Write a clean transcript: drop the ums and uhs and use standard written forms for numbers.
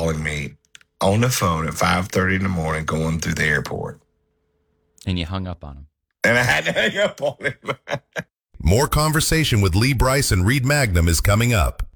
calling me on the phone at 5:30 in the morning going through the airport. And you hung up on him. And I had to hang up on him. More conversation with Lee Brice and Reed Magnum is coming up.